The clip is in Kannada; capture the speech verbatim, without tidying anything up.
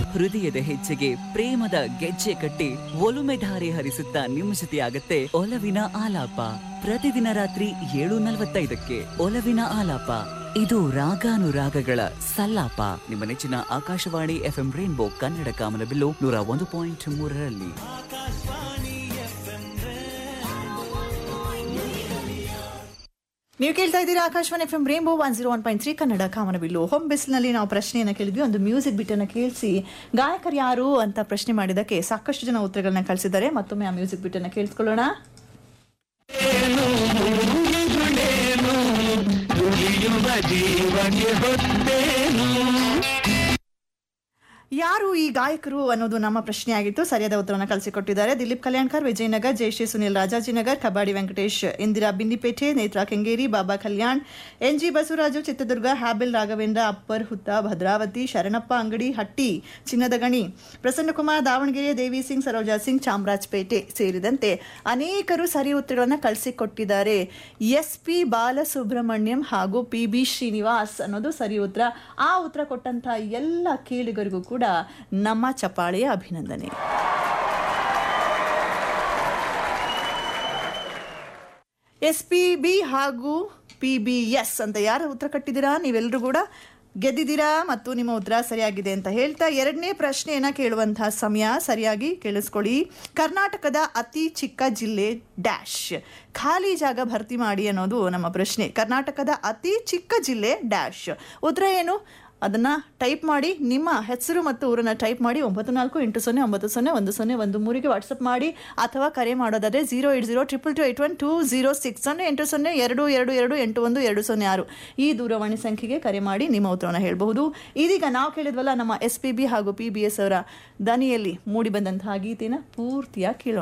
ಹೃದಯದ ಹೆಜ್ಜೆಗೆ ಪ್ರೇಮದ ಗೆಜ್ಜೆ ಕಟ್ಟಿ ಒಲುಮೆ ಧಾರೆ ಹರಿಸುತ್ತಾ ನಿಮ್ಮ ಜೊತೆಯಾಗತ್ತೆ ಒಲವಿನ ಆಲಾಪ. ಪ್ರತಿದಿನ ರಾತ್ರಿ ಏಳು ನಲವತ್ತೈದಕ್ಕೆ ಒಲವಿನ ಆಲಾಪ. ಇದು ರಾಗಾನುರಾಗಗಳ ಸಲ್ಲಾಪ. ನಿಮ್ಮ ನೆಚ್ಚಿನ ಆಕಾಶವಾಣಿ ಎಫ್ಎಂ ರೈನ್ಬೋ ಕನ್ನಡ ಕಾಮನಬಿಲ್ಲು ನೂರ ಒಂದು ಪಾಯಿಂಟ್ ಮೂರರಲ್ಲಿ. ನೀವು ಕೇಳ್ತಾ ಇದ್ದೀರಾ Akashvani F M rainbow one zero one point three Kannada ಕಾಮನಬಿಲ್ಲು. ಹೋಮ್ ಬಿಸಿಲಿನಲ್ಲಿ ನಾವು ಪ್ರಶ್ನೆಯನ್ನು ಕೇಳಿದ್ವಿ. ಒಂದು ಮ್ಯೂಸಿಕ್ ಬಿಟ್ಟನ್ನು ಕೇಳಿಸಿ ಗಾಯಕರು ಯಾರು ಅಂತ ಪ್ರಶ್ನೆ ಮಾಡಿದ್ದಕ್ಕೆ ಸಾಕಷ್ಟು ಜನ ಉತ್ತರಗಳನ್ನ ಕಳಿಸಿದ್ದಾರೆ. ಮತ್ತೊಮ್ಮೆ ಆ ಮ್ಯೂಸಿಕ್ ಬಿಟ್ಟನ್ನು ಕೇಳಿಸ್ಕೊಳ್ಳೋಣ. ಯಾರು ಈ ಗಾಯಕರು ಅನ್ನೋದು ನಮ್ಮ ಪ್ರಶ್ನೆ ಆಗಿತ್ತು. ಸರಿಯಾದ ಉತ್ತರವನ್ನು ಕಳಿಸಿಕೊಟ್ಟಿದ್ದಾರೆ ದಿಲೀಪ್ ಕಲ್ಯಾಣ್ಕರ್, ವಿಜಯನಗರ್, ಜಯಶ್ರೀ ಸುನಿಲ್, ರಾಜಾಜಿನಗರ್, ಕಬಾಡಿ ವೆಂಕಟೇಶ್, ಇಂದಿರಾ ಬಿಂದಿಪೇಟೆ, ನೇತ್ರಾ ಕೆಂಗೇರಿ, ಬಾಬಾ Kalyan, N G Basavaraju Chitradurga, ಹ್ಯಾಬಿಲ್ Raghavendra, upper ಹುತ್ತ ಭದ್ರಾವತಿ, ಶರಣಪ್ಪ ಅಂಗಡಿ ಹಟ್ಟಿ, ಚಿನ್ನದ ಗಣಿ, ಪ್ರಸನ್ನಕುಮಾರ್ ದಾವಣಗೆರೆ, ದೇವಿ ಸಿಂಗ್, ಸರೋಜಾ ಸಿಂಗ್ ಚಾಮರಾಜಪೇಟೆ ಸೇರಿದಂತೆ ಅನೇಕರು ಸರಿ ಉತ್ತರಗಳನ್ನು ಕಳಿಸಿಕೊಟ್ಟಿದ್ದಾರೆ. ಎಸ್ ಪಿ ಬಾಲಸುಬ್ರಹ್ಮಣ್ಯಂ ಹಾಗೂ ಪಿ ಬಿ ಶ್ರೀನಿವಾಸ್ ಅನ್ನೋದು ಸರಿ ಉತ್ತರ. ಆ ಉತ್ತರ ಕೊಟ್ಟಂತಹ ಎಲ್ಲ ಕೇಳಿಗರಿಗೂ ಕೂಡ ನಮ್ಮ ಚಪ್ಪಾಳೆಯ ಅಭಿನಂದನೆ. ಎಸ್ ಪಿ ಬಿ ಹಾಗೂ ಪಿ ಬಿ ಎಸ್ ಅಂತ ಯಾರು ಉತ್ತರ ಕಟ್ಟಿದ್ದೀರಾ ನೀವೆಲ್ಲರೂ ಕೂಡ ಗೆದ್ದಿದ್ದೀರಾ ಮತ್ತು ನಿಮ್ಮ ಉತ್ತರ ಸರಿಯಾಗಿದೆ ಅಂತ ಹೇಳ್ತಾ ಎರಡನೇ ಪ್ರಶ್ನೆಯನ್ನ ಕೇಳುವಂತಹ ಸಮಯ. ಸರಿಯಾಗಿ ಕೇಳಿಸ್ಕೊಳ್ಳಿ. ಕರ್ನಾಟಕದ ಅತಿ ಚಿಕ್ಕ ಜಿಲ್ಲೆ ಡ್ಯಾಶ್. ಖಾಲಿ ಜಾಗ ಭರ್ತಿ ಮಾಡಿ ಅನ್ನೋದು ನಮ್ಮ ಪ್ರಶ್ನೆ. ಕರ್ನಾಟಕದ ಅತಿ ಚಿಕ್ಕ ಜಿಲ್ಲೆ ಡ್ಯಾಶ್. ಉತ್ತರ ಏನು ಅದನ್ನು ಟೈಪ್ ಮಾಡಿ, ನಿಮ್ಮ ಹೆಸರು ಮತ್ತು ಊರನ್ನು ಟೈಪ್ ಮಾಡಿ ಒಂಬತ್ತು ನಾಲ್ಕು ಎಂಟು ಸೊನ್ನೆ ಒಂಬತ್ತು ಸೊನ್ನೆ ಒಂದು ಸೊನ್ನೆ ಒಂದು ಮೂರಿಗೆ ವಾಟ್ಸಪ್ ಮಾಡಿ ಅಥವಾ ಕರೆ ಮಾಡೋದಾದರೆ zero eight zero triple to eight one two zero six ಸೊನ್ನೆ ಎಂಟು ಸೊನ್ನೆ ಎರಡು ಎರಡು ಎರಡು ಎಂಟು ಒಂದು ಎರಡು ಸೊನ್ನೆ ಆರು ಈ ದೂರವಾಣಿ ಸಂಖ್ಯೆಗೆ ಕರೆ ಮಾಡಿ ನಿಮ್ಮ ಉತ್ತರವನ್ನು ಹೇಳಬಹುದು. ಇದೀಗ ನಾವು ಕೇಳಿದ್ವಲ್ಲ ನಮ್ಮ ಎಸ್ ಪಿ ಬಿ ಹಾಗೂ ಪಿ ಬಿ ಎಸ್ ಅವರ ದನಿಯಲ್ಲಿ ಮೂಡಿ ಬಂದಂತಹ ಗೀತೆನ ಪೂರ್ತಿಯಾಗಿ ಕೇಳೋಣ.